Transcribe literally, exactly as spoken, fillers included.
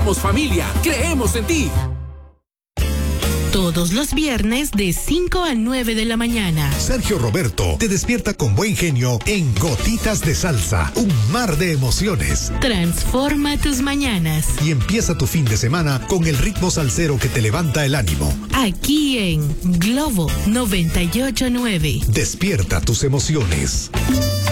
Somos familia, creemos en ti. Todos los viernes de cinco a nueve de la mañana. Sergio Roberto te despierta con buen genio en Gotitas de Salsa, un mar de emociones. Transforma tus mañanas. Y empieza tu fin de semana con el ritmo salsero que te levanta el ánimo. Aquí en Globo noventa y ocho punto nueve. Despierta tus emociones.